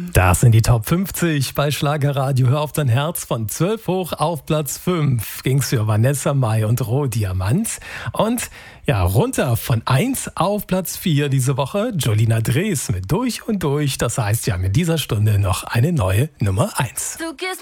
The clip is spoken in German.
Das sind die Top 50 bei Schlagerradio. Hör auf dein Herz. Von 12 hoch auf Platz 5 ging's für Vanessa Mai und Rohdiamant. Und ja, runter von 1 auf Platz 4 diese Woche Jolina Drees mit Durch und Durch. Das heißt ja mit dieser Stunde noch eine neue Nummer 1.